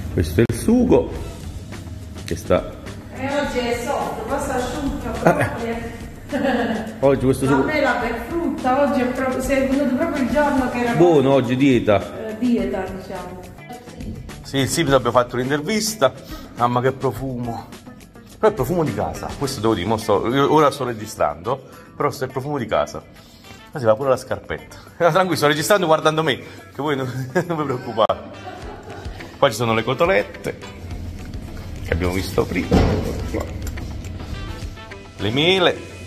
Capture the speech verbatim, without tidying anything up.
Questo è il sugo che sta... E oggi è sotto, passa asciutta proprio. Oggi questo sugo... A me la per frutta, oggi è, proprio, è venuto proprio il giorno che era... Buono, oggi dieta. Eh, dieta, diciamo. Sì, sì, abbiamo fatto un'intervista. Mamma che profumo. Però è il profumo di casa, questo devo dire, mo sto, ora sto registrando, però è il profumo di casa. Ma si va pure la scarpetta. Tranquillo, sto registrando guardando me, che voi non, non vi preoccupate. Qua ci sono le cotolette, che abbiamo visto prima. Le mele.